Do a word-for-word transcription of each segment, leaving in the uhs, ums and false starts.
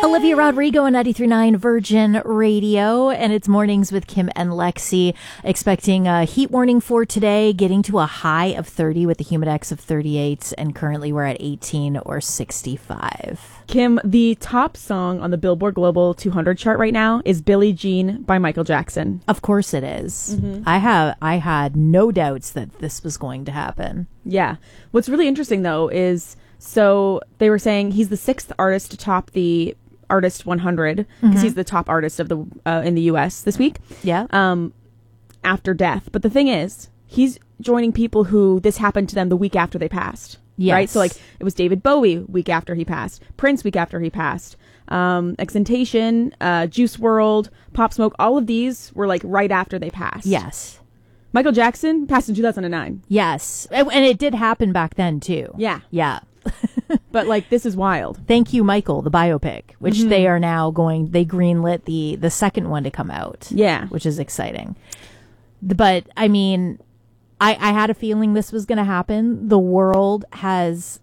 Olivia Rodrigo on ninety-three point nine Virgin Radio, and it's Mornings with Kim and Lexi. Expecting a heat warning for today, getting to a high of thirty with a humidex of thirty-eight, and currently we're at eighteen or sixty-five. Kim, the top song on the Billboard Global two hundred chart right now is Billie Jean by Michael Jackson. Of course it is. Mm-hmm. I have I had no doubts that this was going to happen. Yeah. What's really interesting, though, is so they were saying he's the sixth artist to top the Artist one hundred, because mm-hmm. he's the top artist of the uh, in the U S this week. Yeah. Um, after death. But the thing is, he's joining people who this happened to them the week after they passed. Yes. Right? So, like, it was David Bowie week after he passed. Prince week after he passed. Um, Exentation, uh, Juice world, Pop Smoke, all of these were, like, right after they passed. Yes. Michael Jackson passed in two thousand nine. Yes. And it did happen back then, too. Yeah. Yeah. But, like, this is wild. Thank You, Michael, the biopic, which mm-hmm. they are now going, they greenlit the, the second one to come out. Yeah. Which is exciting. But, I mean, I, I had a feeling this was going to happen. The world has,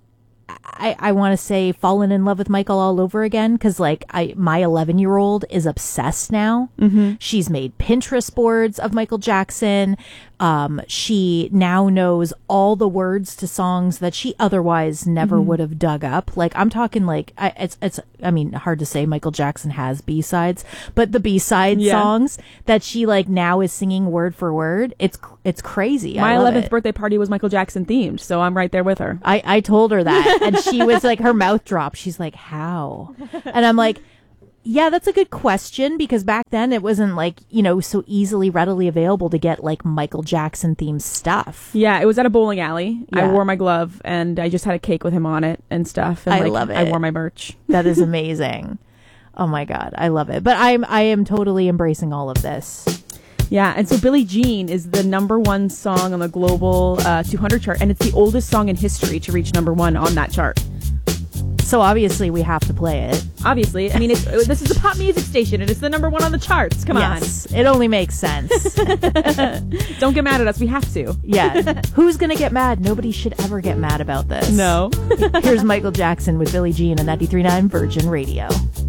I, I want to say, fallen in love with Michael all over again. Because, like, I my eleven-year-old is obsessed now. Mm-hmm. She's made Pinterest boards of Michael Jackson. Um, she now knows all the words to songs that she otherwise never mm-hmm. would have dug up. Like, I'm talking like, I, it's, it's, I mean, hard to say Michael Jackson has B-sides, but the B-side yeah. songs that she like now is singing word for word, it's, it's crazy. My I love eleventh it. birthday party was Michael Jackson themed, so I'm right there with her. I, I told her that, and she was like, her mouth dropped. She's like, how? And I'm like, yeah, that's a good question, because back then it wasn't like, you know, so easily readily available to get like Michael Jackson themed stuff. Yeah, it was at a bowling alley. Yeah. I wore my glove and I just had a cake with him on it and stuff. And I like, love it. I wore my merch. That is amazing. Oh my God, I love it. But I'm I am totally embracing all of this. Yeah, and so Billie Jean is the number one song on the global uh, two hundred chart, and it's the oldest song in history to reach number one on that chart. So obviously we have to play it. Obviously. I mean, it's, this is a pop music station, and it's the number one on the charts. Come yes, on. It only makes sense. Don't get mad at us. We have to. Yeah. Who's going to get mad? Nobody should ever get mad about this. No. Here's Michael Jackson with Billie Jean on ninety-three point nine Virgin Radio.